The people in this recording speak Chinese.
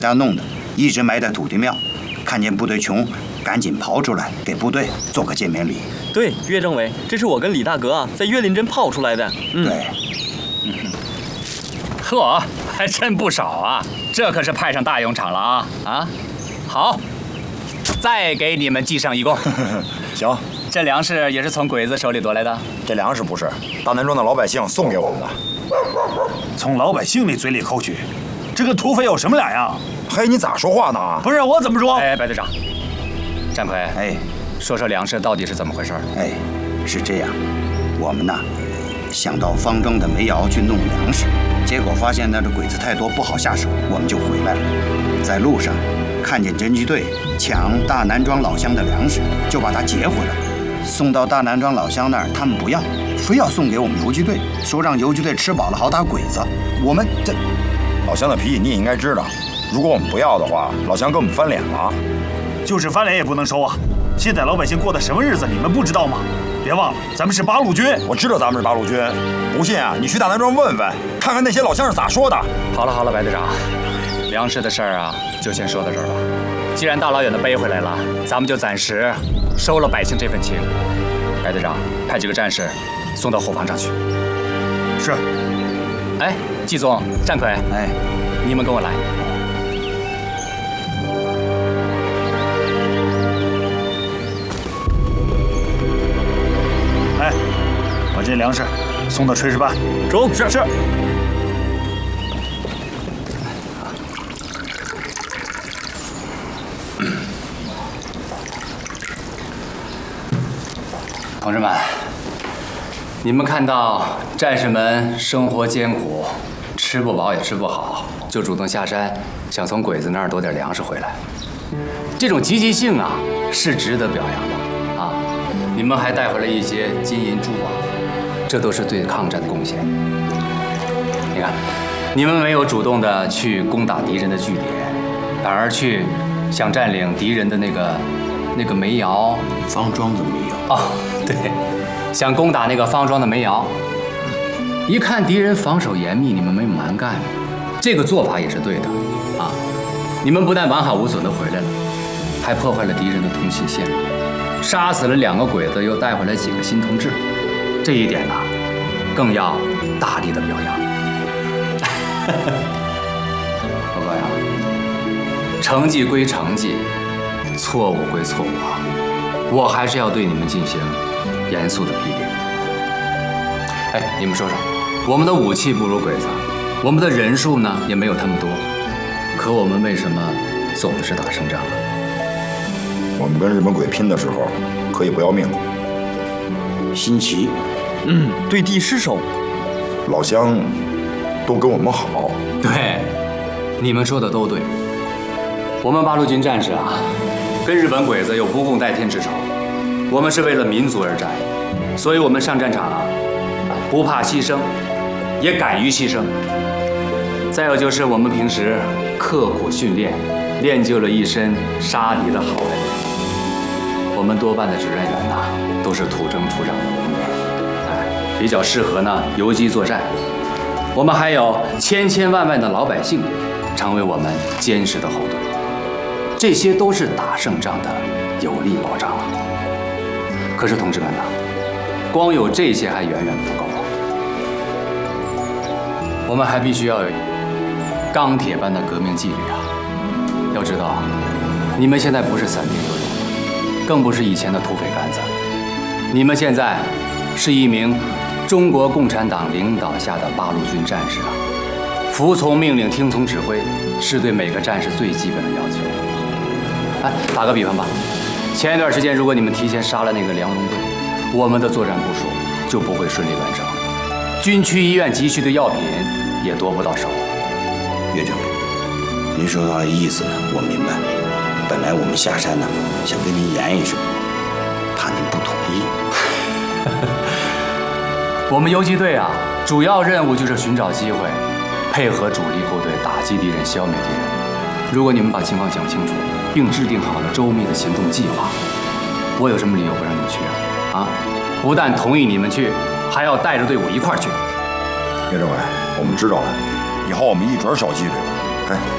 家弄的，一直埋在土地庙。看见部队穷，赶紧刨出来给部队做个见面礼。 对，岳政委，这是我跟李大哥啊在岳林镇刨出来的。 对。 呵，还真不少啊！这可是派上大用场了啊！啊，好，再给你们记上一功。 行， 这粮食也是从鬼子手里夺来的？ 这粮食不是，大南庄的老百姓送给我们的。 从老百姓的嘴里抠取，这跟土匪有什么两样？ 嘿，你咋说话呢？ 不是我怎么说？ 哎，白队长，战魁， 哎， 说说粮食到底是怎么回事？ 哎，是这样，我们呐想到方庄的煤窑去弄粮食，结果发现那这鬼子太多，不好下手，我们就回来了。在路上看见侦缉队抢大南庄老乡的粮食，就把他劫回来，送到大南庄老乡那儿，他们不要，非要送给我们游击队，说让游击队吃饱了好打鬼子。我们这老乡的脾气你也应该知道，如果我们不要的话，老乡跟我们翻脸了。 就是翻脸也不能收啊！现在老百姓过的什么日子，你们不知道吗？别忘了，咱们是八路军。 我知道咱们是八路军，不信啊，你去大南庄问问，看看那些老乡是咋说的。 好了好了，白队长，粮食的事儿啊，就先说到这儿吧。既然大老远的背回来了，咱们就暂时收了百姓这份情。白队长，派几个战士送到后方上去。 是。 哎，季总、战魁， 哎， 你们跟我来。 哎，把这粮食送到炊事班。 中。 是。 同志们，你们看到战士们生活艰苦，吃不饱也吃不好，就主动下山，想从鬼子那儿夺点粮食回来。这种积极性啊，是值得表扬的啊！你们还带回来一些金银珠宝，这都是对抗战的贡献。你看，你们没有主动的去攻打敌人的据点，反而去想占领敌人的那个煤窑。 方庄的煤窑。 哦，对，想攻打那个方庄的煤窑。一看敌人防守严密，你们没有蛮干，这个做法也是对的啊！你们不但完好无损的回来了，还破坏了敌人的通信线路，杀死了2个鬼子，又带回来几个新同志，这一点呢，更要大力的表扬。报告呀，成绩归成绩，错误归错误啊！我还是要对你们进行严肃的批评。哎，你们说说，我们的武器不如鬼子，我们的人数呢也没有他们多，可我们为什么走的是打胜仗啊？ 我们跟日本鬼拼的时候，可以不要命。 新奇， 对地失守， 老乡都跟我们好。 对，你们说的都对。我们八路军战士啊，跟日本鬼子有不共戴天之仇，我们是为了民族而战，所以我们上战场啊，不怕牺牲，也敢于牺牲。再有就是我们平时刻苦训练，练就了一身杀敌的好本领。我们多半的指战员呐，都是土生土长的农民，比较适合呢游击作战。我们还有千千万万的老百姓，成为我们坚实的后盾。这些都是打胜仗的有力保障啊！可是同志们呐，光有这些还远远不够啊！我们还必须要有钢铁般的革命纪律啊！要知道，你们现在不是散兵游勇，更不是以前的土匪干子，你们现在是一名中国共产党领导下的八路军战士啊！服从命令、听从指挥，是对每个战士最基本的要求。哎，打个比方吧，前一段时间如果你们提前杀了那个梁龙队，我们的作战部署就不会顺利完成，军区医院急需的药品也夺不到手。 岳政委，您说话的意思呢，我明白。本来我们下山呢，想跟您言一声，怕您不同意。 我们游击队啊，主要任务就是寻找机会，配合主力部队打击敌人、消灭敌人。如果你们把情况讲清楚，并制定好了周密的行动计划，我有什么理由不让你们去啊？不但同意你们去，还要带着队伍一块儿去。 岳政委，我们知道了，以后我们一准守纪律。哎，